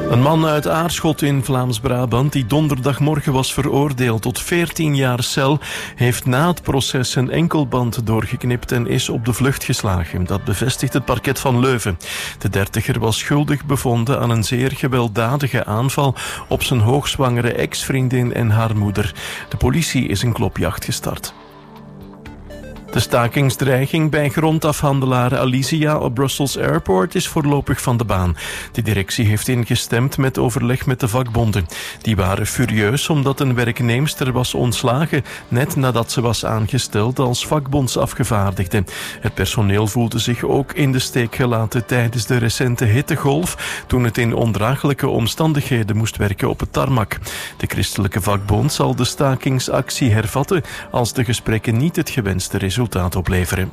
Een man uit Aarschot in Vlaams-Brabant die donderdagmorgen was veroordeeld tot 14 jaar cel, heeft na het proces een enkelband doorgeknipt en is op de vlucht geslagen. Dat bevestigt het parket van Leuven. De dertiger was schuldig bevonden aan een zeer gewelddadige aanval op zijn hoogzwangere ex-vriendin en haar moeder. De politie is een klopjacht gestart. De stakingsdreiging bij grondafhandelaar Alizia op Brussels Airport is voorlopig van de baan. De directie heeft ingestemd met overleg met de vakbonden. Die waren furieus omdat een werknemster was ontslagen net nadat ze was aangesteld als vakbondsafgevaardigde. Het personeel voelde zich ook in de steek gelaten tijdens de recente hittegolf, toen het in ondraaglijke omstandigheden moest werken op het tarmac. De christelijke vakbond zal de stakingsactie hervatten als de gesprekken niet het gewenste resultaat opleveren.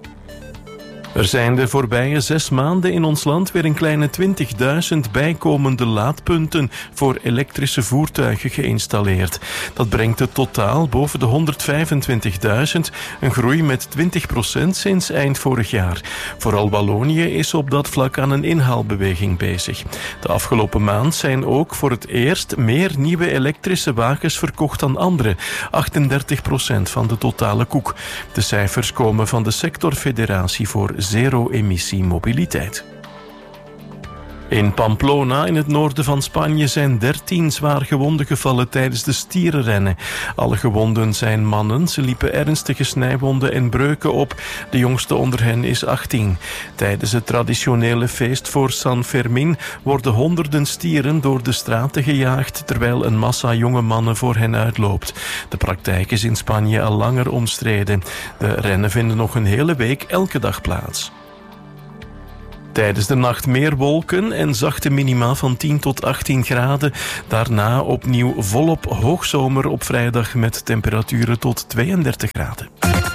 Er zijn de voorbije 6 maanden in ons land weer een kleine 20.000 bijkomende laadpunten voor elektrische voertuigen geïnstalleerd. Dat brengt het totaal boven de 125.000, een groei met 20% sinds eind vorig jaar. Vooral Wallonië is op dat vlak aan een inhaalbeweging bezig. De afgelopen maand zijn ook voor het eerst meer nieuwe elektrische wagens verkocht dan andere, 38% van de totale koek. De cijfers komen van de sectorfederatie voor zero-emissie mobiliteit. In Pamplona, in het noorden van Spanje, zijn 13 zwaar gewonden gevallen tijdens de stierenrennen. Alle gewonden zijn mannen. Ze liepen ernstige snijwonden en breuken op. De jongste onder hen is 18. Tijdens het traditionele feest voor San Fermín worden honderden stieren door de straten gejaagd, terwijl een massa jonge mannen voor hen uitloopt. De praktijk is in Spanje al langer omstreden. De rennen vinden nog een hele week elke dag plaats. Tijdens de nacht meer wolken en zachte minima van 10 tot 18 graden. Daarna opnieuw volop hoogzomer op vrijdag met temperaturen tot 32 graden.